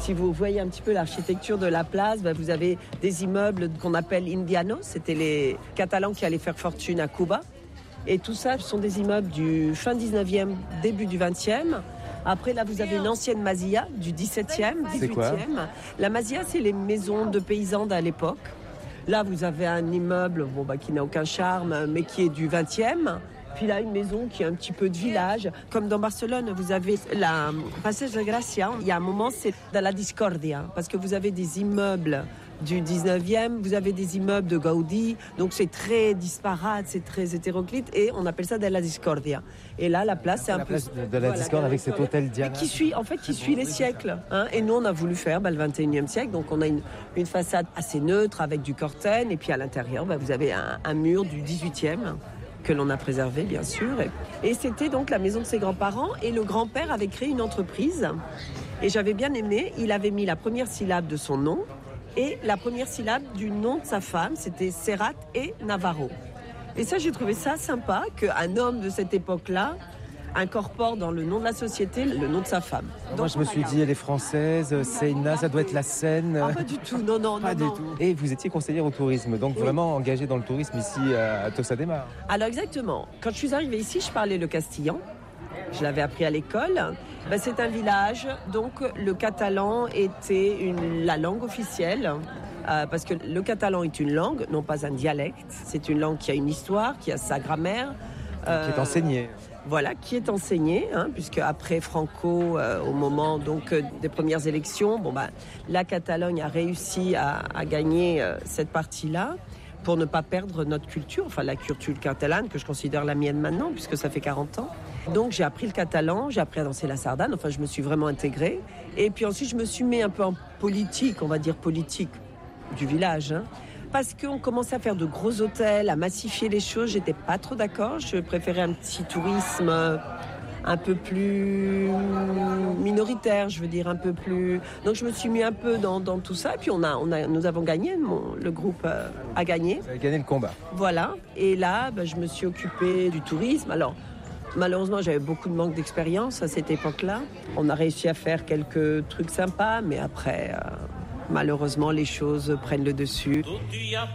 Si vous voyez un petit peu l'architecture de la place, vous avez des immeubles qu'on appelle Indianos. C'était les Catalans qui allaient faire fortune à Cuba. Et tout ça, ce sont des immeubles du fin 19e, début du 20e. Après, là, vous avez une ancienne masía du 17e, 18e. C'est quoi ? La masía, c'est les maisons de paysans d'à l'époque. Là, vous avez un immeuble qui n'a aucun charme, mais qui est du 20e. Puis là, une maison qui est un petit peu de village. Comme dans Barcelone, vous avez la Passeig de Gracia. Il y a un moment, c'est dans la discordia, parce que vous avez des immeubles du 19e, vous avez des immeubles de Gaudí, donc c'est très disparate, c'est très hétéroclite, et on appelle ça de la discordia. Et là, la place, c'est un peu... La place de la discorde avec cet hôtel Diana. Qui suit les siècles. Et nous, on a voulu faire le 21e siècle, donc on a une façade assez neutre avec du corten, et puis à l'intérieur, vous avez un mur du 18e, que l'on a préservé, bien sûr. Et c'était donc la maison de ses grands-parents, et le grand-père avait créé une entreprise, et j'avais bien aimé, il avait mis la première syllabe de son nom, et la première syllabe du nom de sa femme, c'était Serrat et Navarro. Et ça, j'ai trouvé ça sympa, qu'un homme de cette époque-là incorpore dans le nom de la société le nom de sa femme. Donc, moi, je me suis dit, elle est française, Seina, ça doit être la Seine. Ah, pas du tout, non. Pas du tout. Et vous étiez conseillère au tourisme, donc vraiment engagée dans le tourisme ici à Tossa de Mar. Alors exactement. Quand je suis arrivée ici, je parlais le castillan. Je l'avais appris à l'école. C'est un village, donc le catalan était la langue officielle. Parce que le catalan est une langue, non pas un dialecte. C'est une langue qui a une histoire, qui a sa grammaire. Qui est enseignée. Voilà, qui est enseignée, puisque après Franco, au moment donc des premières élections, la Catalogne a réussi à gagner cette partie-là pour ne pas perdre notre culture, enfin la culture catalane que je considère la mienne maintenant, puisque ça fait 40 ans. Donc j'ai appris le catalan, j'ai appris à danser la sardane, enfin je me suis vraiment intégrée. Et puis ensuite je me suis mis un peu en politique, on va dire politique du village, parce qu'on commençait à faire de gros hôtels, à massifier les choses. J'étais pas trop d'accord. Je préférais un petit tourisme un peu plus minoritaire, je veux dire un peu plus. Donc je me suis mis un peu dans tout ça. Et puis nous avons gagné. Le groupe a gagné. Vous avez gagné le combat. Voilà. Et là, je me suis occupée du tourisme. Alors malheureusement, j'avais beaucoup de manque d'expérience à cette époque-là. On a réussi à faire quelques trucs sympas, mais après. Malheureusement, les choses prennent le dessus.